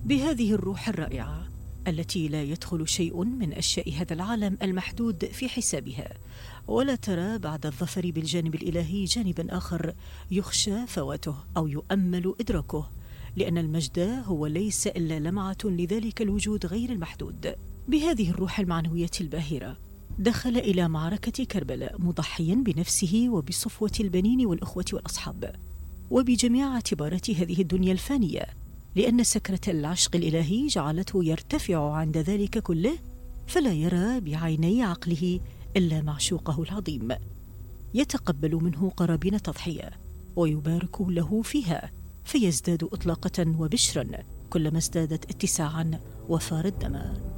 بهذه الروح الرائعة التي لا يدخل شيء من أشياء هذا العالم المحدود في حسابها، ولا ترى بعد الظفر بالجانب الإلهي جانبا آخر يخشى فواته أو يؤمل إدراكه، لأن المجد هو ليس إلا لمعة لذلك الوجود غير المحدود. بهذه الروح المعنوية الباهرة دخل إلى معركة كربلاء مضحيا بنفسه وبصفوة البنين والأخوة والأصحاب وبجميع اعتبارات هذه الدنيا الفانية، لأن سكرة العشق الإلهي جعلته يرتفع عند ذلك كله، فلا يرى بعيني عقله إلا معشوقه العظيم، يتقبل منه قرابين التضحية ويبارك له فيها، فيزداد إطلاقة وبشرا كلما ازدادت اتساعا وفار الدم.